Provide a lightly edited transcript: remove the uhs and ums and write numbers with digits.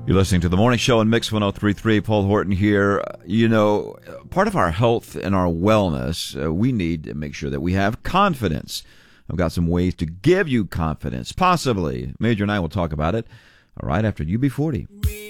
You're listening to The Morning Show on Mix 103.3. Paul Horton here. You know, part of our health and our wellness, we need to make sure that we have confidence. I've got some ways to give you confidence, possibly. Major and I will talk about it right after UB40.